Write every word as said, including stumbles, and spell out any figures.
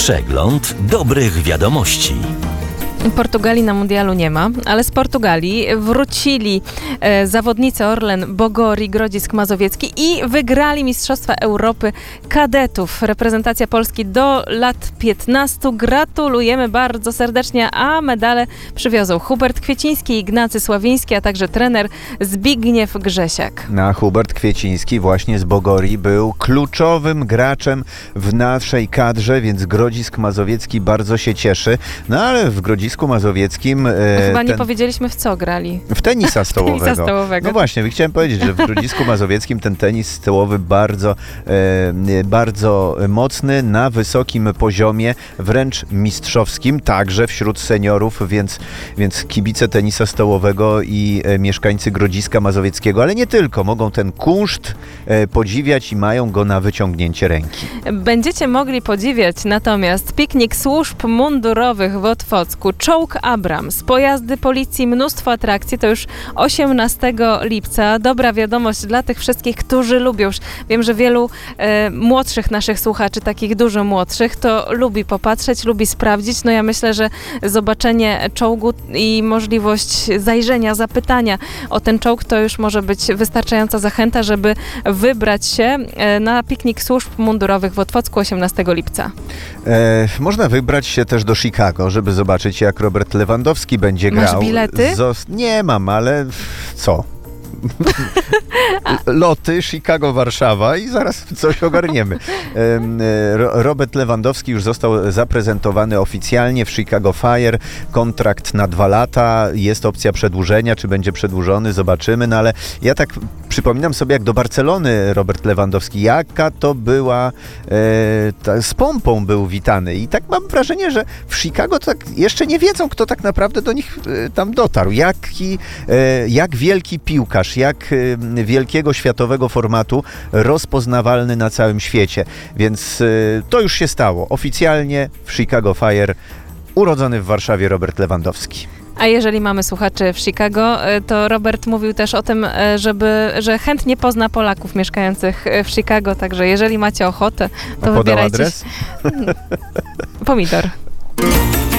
Przegląd dobrych wiadomości. Portugalii na mundialu nie ma, ale z Portugalii wrócili e, zawodnicy Orlen Bogorii, Grodzisk Mazowiecki i wygrali Mistrzostwa Europy Kadetów. Reprezentacja Polski do lat piętnastu. Gratulujemy bardzo serdecznie, a medale przywiozą Hubert Kwieciński, Ignacy Sławiński, a także trener Zbigniew Grzesiak. A Hubert Kwieciński właśnie z Bogorii był kluczowym graczem w naszej kadrze, więc Grodzisk Mazowiecki bardzo się cieszy. No ale w Grodzisku Mazowieckim... E, Chyba nie ten... powiedzieliśmy, w co grali. W tenisa stołowego. tenisa stołowego. No właśnie, chciałem powiedzieć, że w Grodzisku Mazowieckim ten tenis stołowy bardzo, e, bardzo mocny, na wysokim poziomie, wręcz mistrzowskim, także wśród seniorów, więc, więc kibice tenisa stołowego i e, mieszkańcy Grodziska Mazowieckiego, ale nie tylko, mogą ten kunszt e, podziwiać i mają go na wyciągnięcie ręki. Będziecie mogli podziwiać natomiast piknik służb mundurowych w Otwocku, czołg Abrams, pojazdy policji, mnóstwo atrakcji, to już osiemnastego lipca. Dobra wiadomość dla tych wszystkich, którzy lubią. Już wiem, że wielu e, młodszych naszych słuchaczy, takich dużo młodszych, to lubi popatrzeć, lubi sprawdzić. No ja myślę, że zobaczenie czołgu i możliwość zajrzenia, zapytania o ten czołg to już może być wystarczająca zachęta, żeby wybrać się e, na piknik służb mundurowych w Otwocku osiemnastego lipca. E, można wybrać się też do Chicago, żeby zobaczyć, jak Robert Lewandowski będzie grał. Masz bilety? Zos- nie mam, ale co? Loty, Chicago, Warszawa i zaraz coś ogarniemy. Robert Lewandowski już został zaprezentowany oficjalnie w Chicago Fire. Kontrakt na dwa lata. Jest opcja przedłużenia. Czy będzie przedłużony? Zobaczymy. No ale ja tak przypominam sobie, jak do Barcelony Robert Lewandowski, jaka to była e, ta, z pompą był witany. I tak mam wrażenie, że w Chicago to tak jeszcze nie wiedzą, kto tak naprawdę do nich e, tam dotarł. Jaki, e, jak wielki piłkarz, jak e, wielkiego światowego formatu, rozpoznawalny na całym świecie. Więc e, to już się stało. Oficjalnie w Chicago Fire urodzony w Warszawie Robert Lewandowski. A jeżeli mamy słuchaczy w Chicago, to Robert mówił też o tym, żeby, że chętnie pozna Polaków mieszkających w Chicago, także jeżeli macie ochotę, to A podał wybierajcie adres? Pomidor.